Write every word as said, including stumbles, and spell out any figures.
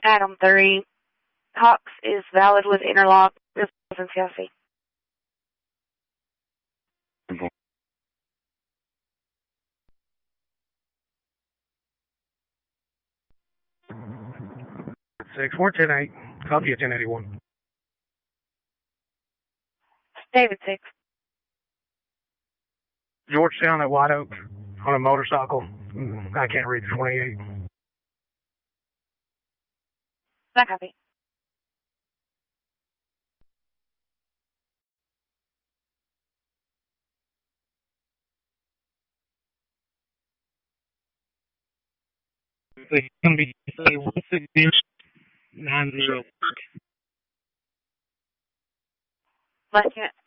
Adam three. Cox is valid with interlock. This is Cassie. Six four ten eight. Copy at ten eighty one. David six. Georgetown at White Oak on a motorcycle. I can't read the twenty eight. That copy. It's going to be one six zero nine zero. Last unit.